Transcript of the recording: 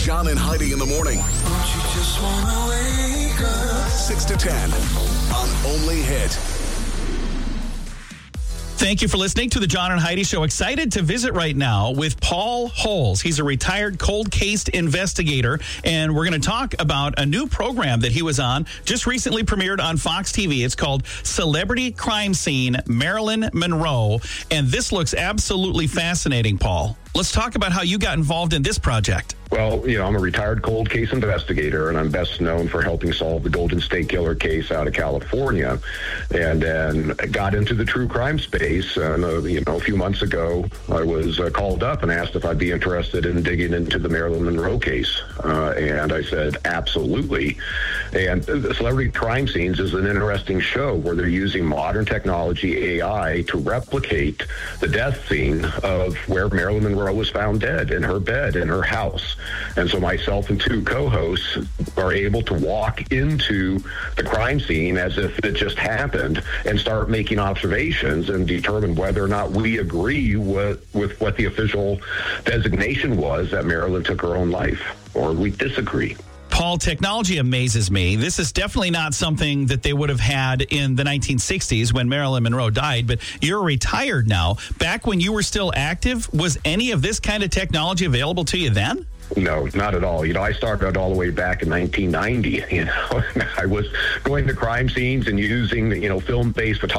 John and Heidi in the morning. Don't you just wanna wake up? 6 to 10 on Only Hit. Thank you for listening to the John and Heidi Show. Excited to visit right now with Paul Holes. He's a retired cold case investigator, and we're going to talk about a new program that he was on, just recently premiered on Fox TV. It's called Celebrity Crime Scene, Marilyn Monroe, and this looks absolutely fascinating, Paul. Let's talk about how you got involved in this project. Well, I'm a retired cold case investigator, and I'm best known for helping solve the Golden State Killer case out of California. And then got into the true crime space. And, a few months ago, I was called up and asked if I'd be interested in digging into the Marilyn Monroe case. And I said, absolutely. And Celebrity Crime Scenes is an interesting show where they're using modern technology, AI, to replicate the death scene of where Marilyn Monroe was found dead in her bed in her house. And so myself and two co-hosts are able to walk into the crime scene as if it just happened and start making observations and determine whether or not we agree with what the official designation was that Marilyn took her own life, or we disagree. Paul, technology amazes me. This is definitely not something that they would have had in the 1960s when Marilyn Monroe died, but you're retired now. Back when you were still active, was any of this kind of technology available to you then? No, not at all. I started all the way back in 1990. I was going to crime scenes and using, film-based photography